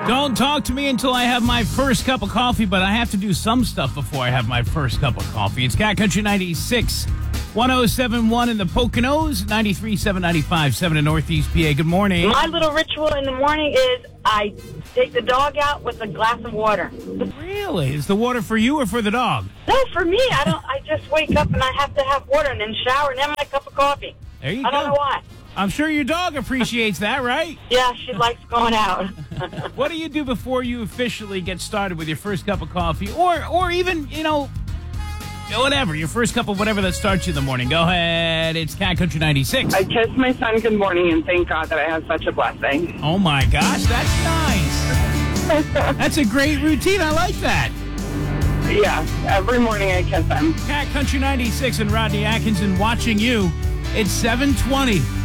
Don't talk to me until I have my first cup of coffee, but I have to do some stuff before I have my first cup of coffee. It's Cat Country 96, 107.1 in the Poconos, 93.7, 95.7 in Northeast PA. Good morning. My little ritual in the morning is I take the dog out with a glass of water. Really? Is the water for you or for the dog? No, for me. I just wake up and I have to have water and then shower and then my cup of coffee. There you go. I don't know why. I'm sure your dog appreciates that, right? Yeah, she likes going out. What do you do before you officially get started with your first cup of coffee? Or even, whatever, your first cup of whatever that starts you in the morning. Go ahead. It's Cat Country 96. I kiss my son good morning and thank God that I have such a blessing. Oh, my gosh. That's nice. That's a great routine. I like that. Yeah, every morning I kiss him. Cat Country 96 and Rodney Atkinson watching you. It's 7:20.